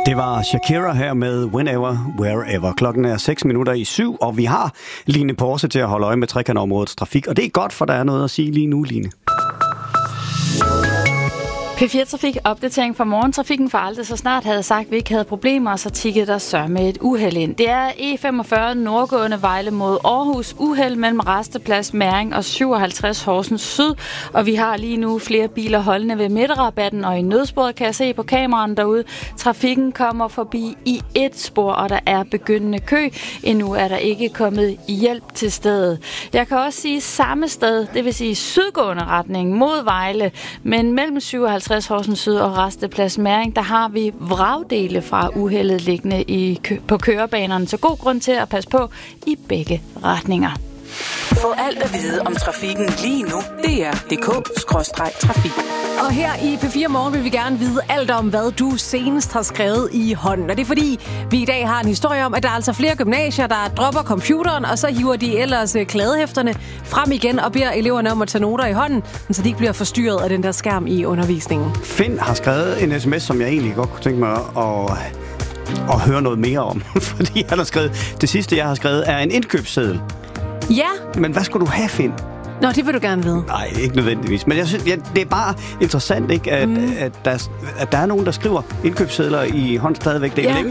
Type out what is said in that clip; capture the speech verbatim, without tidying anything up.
Det var Shakira her med Whenever, Wherever. Klokken er seks minutter i syv, og vi har Line Porse til at holde øje med trekantområdets trafik. Og det er godt, for der er noget at sige lige nu, Line. P fire Trafik opdatering fra morgentrafikken for aldrig så snart havde sagt, at vi ikke havde problemer, og så tikkede der så med et uheld ind. Det er E femogfyrre nordgående Vejle mod Aarhus, uheld mellem Rasteplads, Mæring og syvoghalvtreds Horsens Syd, og vi har lige nu flere biler holdende ved midterrabatten, og i nødsporet kan jeg se på kameraen derude. Trafikken kommer forbi i et spor, og der er begyndende kø. Endnu er der ikke kommet hjælp til stedet. Jeg kan også sige samme sted, det vil sige sydgående retning mod Vejle, men mellem syvoghalvtreds Horsens Syd og Rasteplads Mæring, der har vi vragdele fra uheldet liggende i kø- på kørebanerne. Så god grund til at passe på i begge retninger. Få alt at vide om trafikken lige nu. D R punktum d k skråstreg trafik. Og her i P fire Morgen vil vi gerne vide alt om, hvad du senest har skrevet i hånden. Og det er fordi, vi i dag har en historie om, at der er altså flere gymnasier, der dropper computeren, og så hiver de ellers kladehæfterne frem igen og beder eleverne om at tage noter i hånden, så de ikke bliver forstyrret af den der skærm i undervisningen. Finn har skrevet en sms, som jeg egentlig godt kunne tænke mig at, at høre noget mere om. Fordi han har skrevet, det sidste, jeg har skrevet, er en indkøbsseddel. Ja. Men hvad skulle du have, Finn? Nå, det vil du gerne vide. Nej, ikke nødvendigvis. Men jeg synes, ja, det er bare interessant, ikke, at, mm. at, der, at der er nogen, der skriver indkøbssedler i hånd stadigvæk. Det er ja.